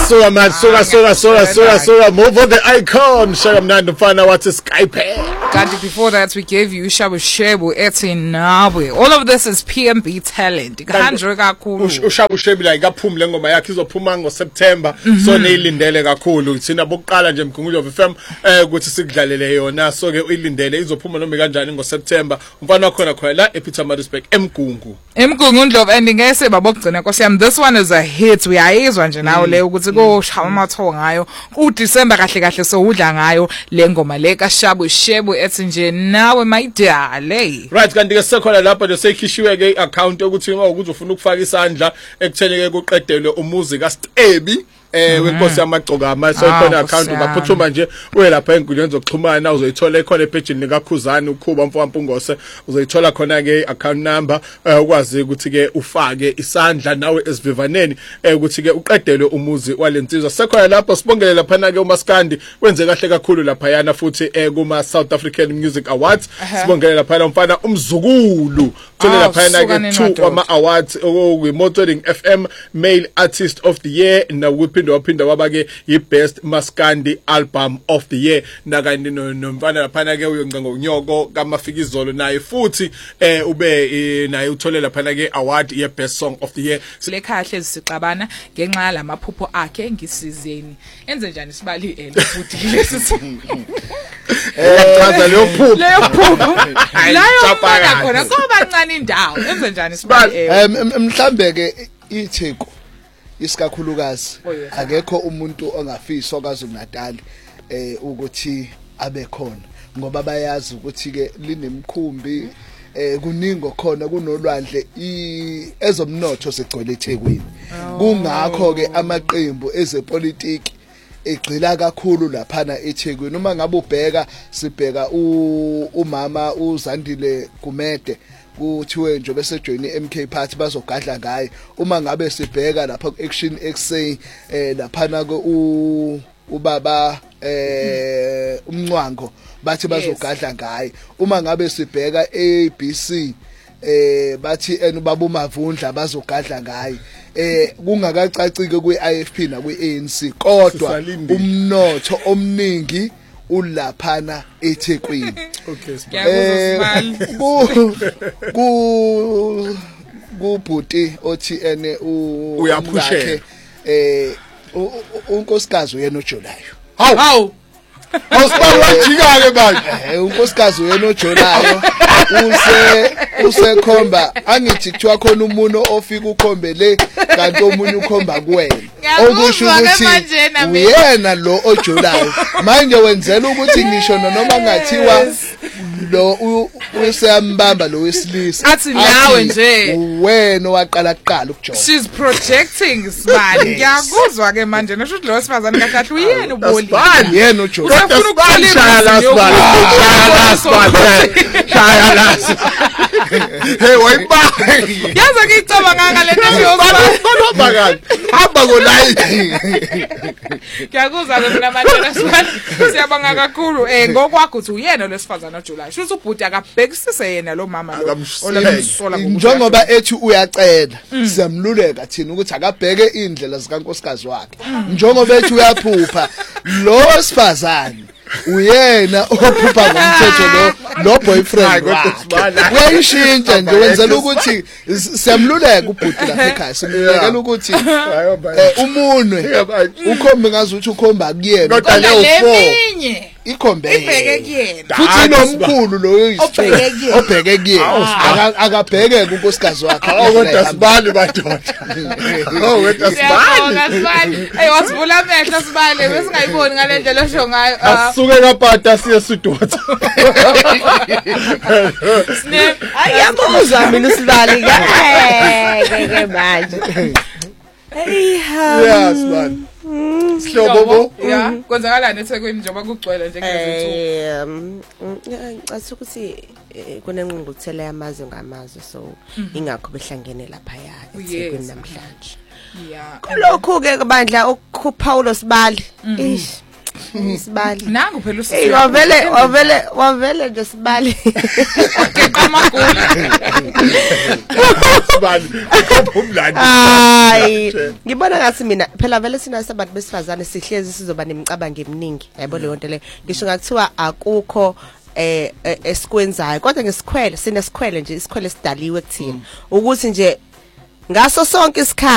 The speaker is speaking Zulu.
suka man, suka. Move on the icon. Shaka mnandi mfana wathi Skype. Kanti before that we gave you Shabu Shebu ethi nawe. All of this is PMB talent. Ikhanjwe kakhulu. Ushabu Shebu la ikaphumule ngoma yakhe izophuma ngoSeptember. So neyilindele kakhulu. Thina bokuqala nje Mgungundlovu FM ukuthi sikudlalele yona. So ke uyilindele izophuma noma kanjani ngoSeptember. Umfana wakho khona la ePietermaritzburg eMgungu. Mgungundlovu andingese babokugcina Nkosi yami. This one is a hit. Uyayizwa nje nawe le ukuthi koshaya amatho ngayo. uDecember kahle so udla ngayo le ngoma le kaShabu Shebu ethi nje nawe my darling. Right kanti ke sekhona lapha nje sekhishiwe ke account ukuthi uma ukuthi ufuna ukufaka isandla ekutheneke kuqedelwe umuzi kaStebi wenkosi yamagcokama so ikhona account ungaphuthuma nje uye lapha enkundleni zokuxhumana uzoyithola ikhona epage likaKhuzani ukhuba Mfowampungoze uzoyithola khona ke account number ukwazi ukuthi ke ufake isandla nawe esivivaneni ukuthi ke uqedelwe umuzi walensizwa sekhona lapha sibongele lapha na ke uMaskandi wenze kahle kakhulu lapha yana futhi kuma South African Music Awards sibongele lapha na umfana umzukulu thole lapha na ke 2 ama awards okuyi-Motoring FM Male Artist of the Year na waphinda waba ke yi-Best Maskandi Album of the Year nakanye nomfana lapha ke uyoncenga unyoko kaMafikizolo naye futhi ube naye uthole lapha ke award ye-Best Song of the Year lekhahle zisixabana ngenxa lamaphupho akhe ngisizeni enze njani sibali futhi lesi yachaza leyo phupho layo mfana khona kuba kancane indawo enze njani sibali mhlambe ke iTheku isikakhulukazi akekho umuntu ongafisa kwaZulu-Natal ukuthi abe khona ngoba bayazi ukuthi ke linemkhumbi kuningi khona kunolwandle ezomnotho sigcwele eThekwini kungakho ke amaqembu ezepolitiki egxila kakhulu laphana eThekwini uma ngabe ubheka sibheka umama uZandile Gumede kuthiwe nje bese join iMK Party bazogadla ngaye uma ngabe sibheka lapha ku-Action XA laphana ko ubaba umncwango bathi bazogadla ngaye uma ngabe sibheka ABC bathi ubaba uMavundla bazogadla ngaye kungakacacike kwi-IFP na kwi-ANC kodwa umnotho omningi ulaphana eThekwini kubhuti othi uyaphushela unkosikazi uyena oJolayo hawu awusibali wajika ke manje unkosikazi uyena oJolayo usekhomba angithi kuthiwa khona umuntu ofika ukhombele kanti omunye ukhomba kuwena okusho ukuthi uyena lo oJolayo manje wenzela ukuthi ngisho noma ngathiwa lo useyambamba lo wesilisa athi nawe nje wena waqala kuqala ukujola she's projecting sibali ngiyakuzwa ke manje nasho lo sifazane kahle uyena uboli yena oJolayo ufuna ukuqala shaya hey wayipa yaza ngicabanga ngale nto yosibali kanti hamba ngolayi ngiyakuzwa ke mina manje sibali siyabanga kakhulu ngokwakho uthi uyena lesifazana oJulayo shuthi ubhuti akabhekisise yena lo mama lo olamsola njengoba ethi uyacela siyamluleka thina ukuthi akabheke indlela zikankosikazi wakhe njengoba ethi uyaphupha lo sifazane uyena ophupha ngomthetho lo boyfriend wakhe uyayishintsha nje wenzela ukuthi siyamluleka ubhuti lapha ekhaya simlulekela ukuthi umunwe ukhombe ngazi ukuthi ukhomba kuyena kodwa leyo ikhombe ibheke kuyena futhi nomkhulu lo obheke kuyena akabheke kunkosikazi wakhe kodwa sibali badoda kodwa sibali hey wasivula amehlo sibali bese ngayiboni ngale ndlela osho ngayo asuke kapata siye sidotha snap ayakuzwa mina usibali ke manje hey yes man Sihlobo yeah kwenzakalani eThekwini njengoba kugcwele nje ngicela ukuthi kunenqungquthela yamazwe ngamazwe so ingakho behlangene lapha eThekwini namhlanje yeah lokho ke bandla okuPaulo Sibali isibali nangu phela hey wavele nje sibali ugeqa amagula Sibali umlandi hayi ngibona ngathi mina phela vele sina sabantu besifazane sihlezi sizoba nemicabango eminingi yabo leyo nto le ngisho ngakuthiwa akukho esikwenzayo kodwa ngesikhwele sinesikhwele nje isikhwele sidaliwe kuthina ukuthi nje ngaso sonke isikhathi